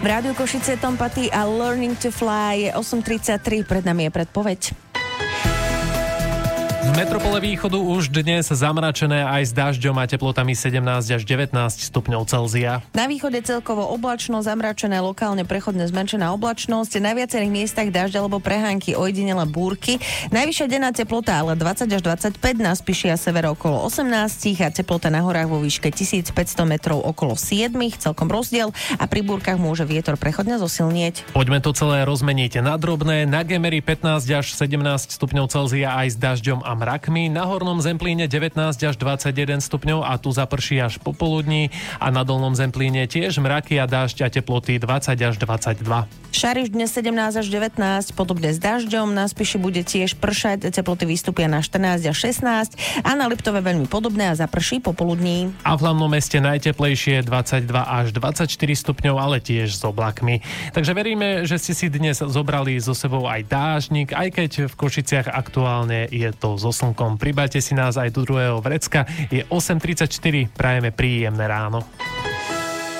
V Rádiu Košice Tom Petty a Learning to Fly je 8:33, pred nami je predpoveď. V metropole východu už dnes zamračené aj s dažďom a teplotami 17 až 19 stupňov Celzia. Na východe celkovo oblačno, zamračené, lokálne prechodne zmenšená oblačnosť. Na viacerých miestach dažď alebo prehánky, ojedinele búrky. Najvyššia denná teplota ale 20 až 25, na Spiši a severe okolo 18 a teplota na horách vo výške 1500 metrov okolo 7, celkom rozdiel, a pri búrkach môže vietor prechodne zosilnieť. Poďme to celé rozmeniť na drobné. Na Gemeri 15 až 17 stupňov Celzia aj s dažďom a mrakmi, na Hornom Zemplíne 19 až 21 stupňov a tu zaprší až popoludní, a na Dolnom Zemplíne tiež mraky a dážď a teploty 20 až 22. Šariš dnes 17 až 19, podobne s dažďom, na Spiši bude tiež pršať, teploty vystúpia na 14 až 16 a na Liptove veľmi podobné a zaprší popoludní. A v hlavnom meste najteplejšie 22 až 24 stupňov, ale tiež s oblakmi. Takže veríme, že ste si dnes zobrali so sebou aj dážnik, aj keď v Košiciach aktuálne je to so slnkom. Pribajte si nás aj do druhého vrecka. Je 8:34, prajeme príjemné ráno.